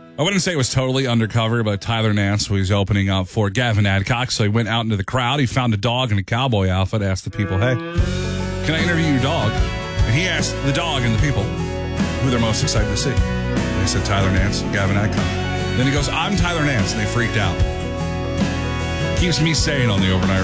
I wouldn't say it was totally undercover, but Tyler Nance was opening up for Gavin Adcock, so he went out into the crowd. He found a dog in a cowboy outfit, asked the people, hey, can I interview your dog? And he asked the dog and the people who they're most excited to see. They said Tyler Nance, Gavin Adcock. Then he goes, I'm Tyler Nance, and they freaked out. Keeps me sane on the overnight